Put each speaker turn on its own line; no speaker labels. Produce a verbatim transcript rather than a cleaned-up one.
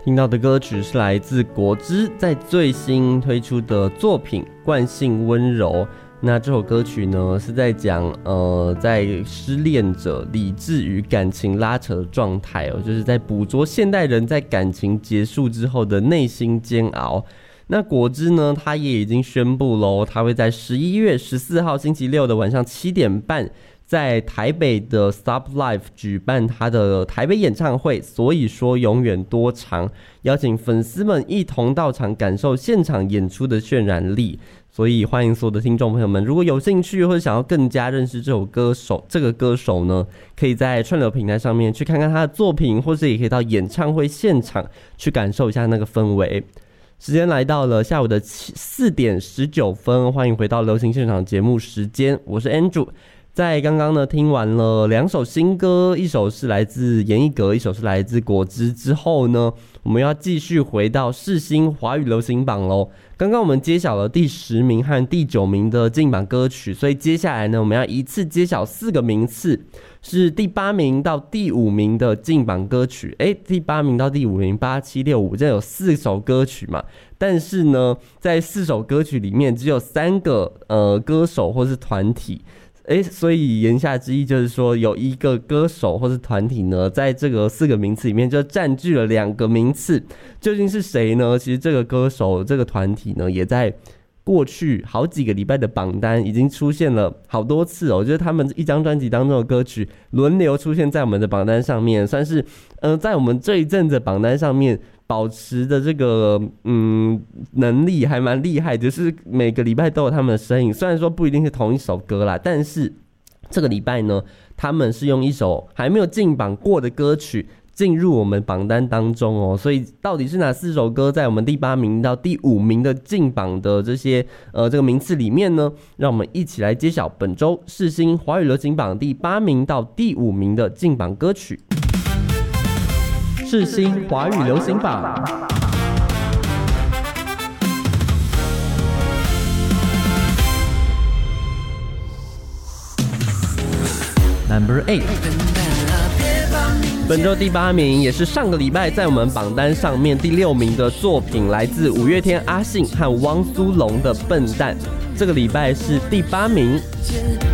听到的歌曲是来自果汁在最新推出的作品《惯性温柔》。那这首歌曲呢，是在讲呃，在失恋者理智与感情拉扯的状态哦，就是在捕捉现代人在感情结束之后的内心煎熬。那果汁呢，他也已经宣布喽，他会在十一月十四号星期六的晚上七点半。在台北的 Stop Live 举办他的台北演唱会，所以说永远多长，邀请粉丝们一同到场感受现场演出的渲染力。所以欢迎所有的听众朋友们，如果有兴趣或者想要更加认识这首歌手，这个歌手呢，可以在串流平台上面去看看他的作品，或是也可以到演唱会现场去感受一下那个氛围。时间来到了下午的四点十九分，欢迎回到流行现场节目时间，我是 Andrew。在刚刚呢听完了两首新歌，一首是来自严艺格，一首是来自果汁之后呢，我们要继续回到世新华语流行榜咯。刚刚我们揭晓了第十名和第九名的进榜歌曲，所以接下来呢，我们要一次揭晓四个名次，是第八名到第五名的进榜歌曲。诶，第八名到第五名，八七六五，这有四首歌曲嘛？但是呢，在四首歌曲里面，只有三个呃歌手或是团体。诶，所以言下之意就是说，有一个歌手或是团体呢，在这个四个名次里面就占据了两个名次。究竟是谁呢？其实这个歌手、这个团体呢，也在过去好几个礼拜的榜单已经出现了好多次哦。就是他们一张专辑当中的歌曲轮流出现在我们的榜单上面，算是呃，在我们这一阵子榜单上面保持的这个嗯能力还蛮厉害，就是每个礼拜都有他们的身影。虽然说不一定是同一首歌啦，但是这个礼拜呢，他们是用一首还没有进榜过的歌曲进入我们榜单当中哦。所以到底是哪四首歌在我们第八名到第五名的进榜的这些呃这个名次里面呢？让我们一起来揭晓本周世新华语流行榜第八名到第五名的进榜歌曲。世新华语流行榜 Number eight， 本周第八名也是上个礼拜在我们榜单上面第六名的作品，来自五月天阿信和汪苏泷的《笨蛋》，这个礼拜是第八名。